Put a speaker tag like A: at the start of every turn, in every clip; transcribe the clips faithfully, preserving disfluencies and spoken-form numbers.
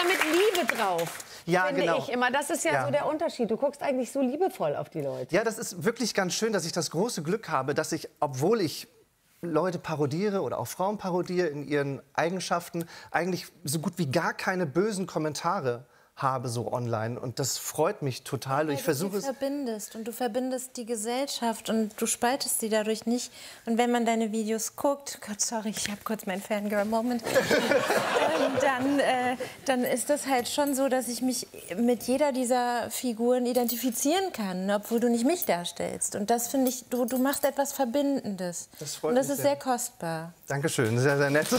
A: ja mit Liebe drauf.
B: Ja,
A: finde
B: genau.
A: ich immer. Das ist ja,
B: ja
A: so der Unterschied. Du guckst eigentlich so liebevoll auf die Leute.
B: Ja, das ist wirklich ganz schön, dass ich das große Glück habe, dass ich, obwohl ich Leute parodiere oder auch Frauen parodiere in ihren Eigenschaften, eigentlich so gut wie gar keine bösen Kommentare habe so online, und das freut mich total.
C: Weil
B: ich
C: du
B: versuche
C: sie verbindest und du verbindest die Gesellschaft und du spaltest sie dadurch nicht. Und wenn man deine Videos guckt, Gott, sorry, ich habe kurz meinen Fangirl-Moment, ähm, dann, äh, dann ist das halt schon so, dass ich mich mit jeder dieser Figuren identifizieren kann, obwohl du nicht mich darstellst. Und das finde ich, du, du machst etwas Verbindendes.
B: Das freut
C: und das
B: mich
C: ist
B: sehr.
C: sehr kostbar.
B: Dankeschön, sehr, sehr nett.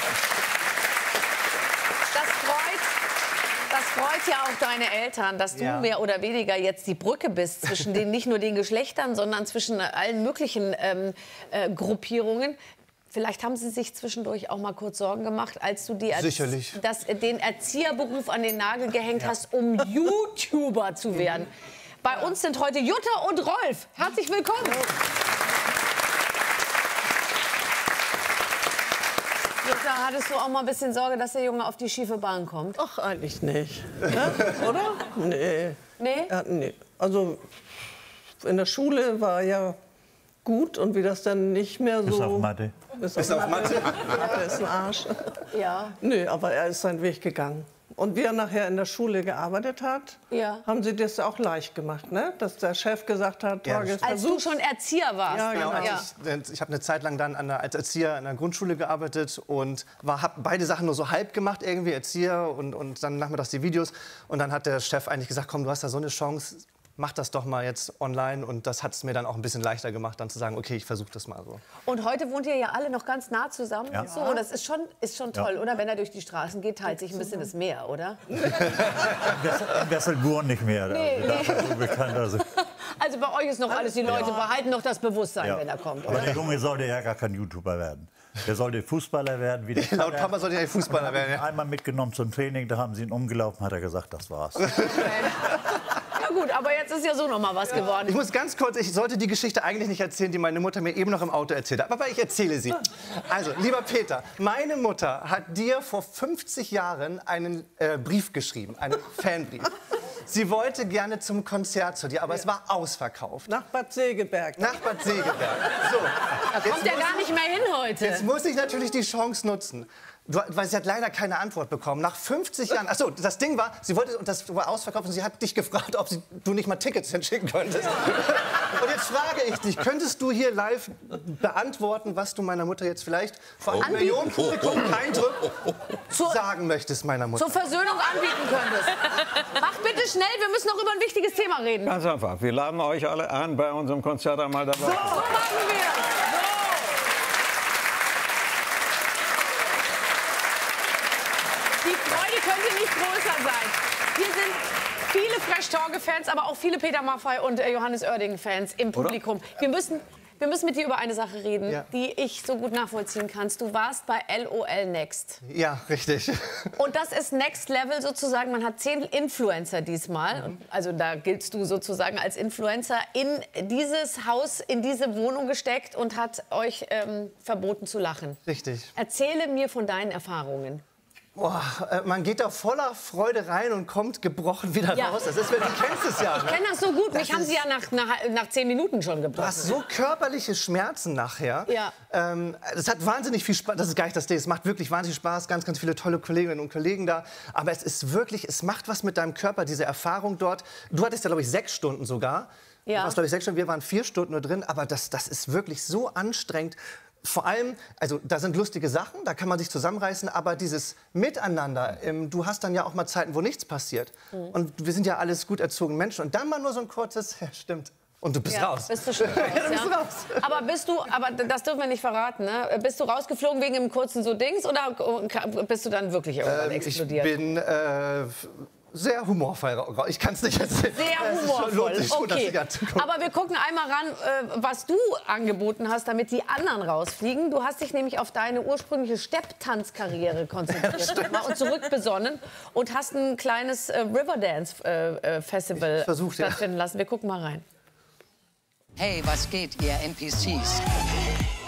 A: Das freut ja auch deine Eltern, dass du
B: Ja.
A: mehr oder weniger jetzt die Brücke bist zwischen den, nicht nur den Geschlechtern, sondern zwischen allen möglichen ähm, äh, Gruppierungen. Vielleicht haben Sie sich zwischendurch auch mal kurz Sorgen gemacht, als du die Erz
B: Sicherlich.
A: das, den Erzieherberuf an den Nagel gehängt ja. hast, um YouTuber zu werden. Bei uns sind heute Jutta und Rolf. Herzlich willkommen. Jutta, hattest du auch mal ein bisschen Sorge, dass der Junge auf die schiefe Bahn kommt?
D: Ach, eigentlich nicht. Ja? Oder? Nee.
A: Nee?
D: Ja, nee. Also in der Schule war ja gut, und wie das dann nicht mehr so...
E: Bis auf Mathe.
D: Bis
B: Bis auf Mathe.
D: Mathe ist ein Arsch.
A: Ja.
D: Nö, aber er ist seinen Weg gegangen. Und wie er nachher in der Schule gearbeitet hat,
A: Ja.
D: haben sie das auch leicht gemacht, ne? Dass der Chef gesagt hat,
B: Ja,
D: Torges,
A: Als du schon Erzieher warst.
D: Ja,
B: Genau,
D: genau.
B: als ich ich habe eine Zeit lang dann an der, als Erzieher an der Grundschule gearbeitet und habe beide Sachen nur so halb gemacht, irgendwie Erzieher und, und dann nachmittags die Videos. Und dann hat der Chef eigentlich gesagt, komm, du hast da so eine Chance, mach das doch mal jetzt online. Und das hat es mir dann auch ein bisschen leichter gemacht, dann zu sagen, okay, ich versuche das mal so.
A: Und heute wohnt ihr ja alle noch ganz nah zusammen.
E: Ja.
A: So, das ist schon, ist schon toll,
E: Ja.
A: oder? Wenn er durch die Straßen geht, teilt sich ein bisschen das Meer, oder?
E: In Wesselburn nicht mehr.
A: Nee,
E: Also, da ist er so bekannt. Also.
A: Also bei euch ist noch alles, die Leute behalten noch das Bewusstsein,
E: Ja.
A: wenn er kommt,
E: Aber
A: oder?
E: der Junge sollte ja gar kein YouTuber werden. Der sollte Fußballer werden. Wie der
B: Laut
E: Vater.
B: Papa sollte ich Fußballer werden. Ja.
E: Einmal mitgenommen zum Training, da haben sie ihn umgelaufen, hat er gesagt, das war's.
A: Ja gut, aber jetzt ist ja so noch mal was geworden.
B: Ich muss ganz kurz, ich sollte die Geschichte eigentlich nicht erzählen, die meine Mutter mir eben noch im Auto erzählt hat. Aber ich erzähle sie. Also, lieber Peter, meine Mutter hat dir vor fünfzig Jahren einen äh, Brief geschrieben, einen Fanbrief. Sie wollte gerne zum Konzert zu dir, aber es war ausverkauft.
D: nach Bad Segeberg.
B: Nach Bad Segeberg. So,
A: Da kommt er gar nicht mehr hin heute.
B: jetzt muss ich natürlich die Chance nutzen. Du, weil sie hat leider keine Antwort bekommen. Nach fünfzig Jahren. Achso, das Ding war, sie wollte, und das war ausverkauft, und sie hat dich gefragt, ob sie, du nicht mal Tickets hinschicken könntest. Und jetzt frage ich dich, könntest du hier live beantworten, was du meiner Mutter jetzt vielleicht vor einem Millionenpublikum kein Druck sagen möchtest, meiner Mutter?
A: Zur Versöhnung anbieten könntest. Mach bitte schnell, wir müssen noch über ein wichtiges Thema reden.
F: Ganz einfach. Wir laden euch alle ein, bei unserem Konzert einmal dabei.
A: So machen wir. Die Freude könnte nicht größer sein. Hier sind viele Fresh-Torge-Fans, aber auch viele Peter Maffay und äh, Johannes Oerding-Fans im Publikum. Wir müssen, wir müssen mit dir über eine Sache reden,
B: Ja.
A: die ich so gut nachvollziehen kannst. Du warst bei L O L Next.
B: Ja, richtig.
A: Und das ist Next Level sozusagen. Man hat zehn Influencer diesmal.
B: Mhm.
A: Also da giltst du sozusagen als Influencer in dieses Haus, in diese Wohnung gesteckt und hat euch ähm, verboten zu lachen.
B: Richtig.
A: Erzähle mir von deinen Erfahrungen.
B: Boah, äh, man geht da voller Freude rein und kommt gebrochen wieder
A: Ja.
B: raus. Das ist, du kennst es ja.
A: Ich
B: Ne?
A: kenne das so gut.
B: Das
A: Mich haben
B: ist-
A: sie ja nach, nach, nach zehn Minuten schon
B: Du
A: gebrochen.
B: hast so körperliche Schmerzen nachher.
A: Ja.
B: Ähm, es hat wahnsinnig viel Spaß. Das ist gar nicht das Ding. Es macht wirklich wahnsinnig Spaß. Ganz, ganz viele tolle Kolleginnen und Kollegen da. Aber es ist wirklich, es macht was mit deinem Körper, diese Erfahrung dort. Du hattest ja, glaube ich, sechs Stunden sogar.
A: Ja.
B: Du warst, glaube ich, sechs Stunden. Wir waren vier Stunden nur drin. Aber das, das ist wirklich so anstrengend. Vor allem, also da sind lustige Sachen, da kann man sich zusammenreißen, aber dieses Miteinander, ähm, du hast dann ja auch mal Zeiten, wo nichts passiert.
A: Mhm.
B: Und wir sind ja alles gut erzogene Menschen. Und dann mal nur so ein kurzes, ja, stimmt. Und du bist
A: Ja,
B: raus.
A: bist du schon raus,
B: bist
A: ja.
B: raus.
A: Aber bist du, aber das dürfen wir nicht verraten, ne? Bist du rausgeflogen wegen dem kurzen so Dings oder bist du dann wirklich irgendwann
B: Ähm, ich
A: explodiert?
B: bin äh, sehr humorvoll. ra- Ich kann es nicht erzählen.
A: Sehr
B: Es ist schon-
A: humorvoll.
B: lohnt sich schon, das
A: Okay.
B: sich anzugucken.
A: Aber wir gucken einmal ran, äh, was du angeboten hast, damit die anderen rausfliegen. Du hast dich nämlich auf deine ursprüngliche Stepptanzkarriere konzentriert mal und zurückbesonnen und hast ein kleines äh, Riverdance-Festival äh,
B: Ich versuch, ja.
A: stattfinden lassen. Wir gucken mal rein.
G: Hey, was geht, ihr N P Cs?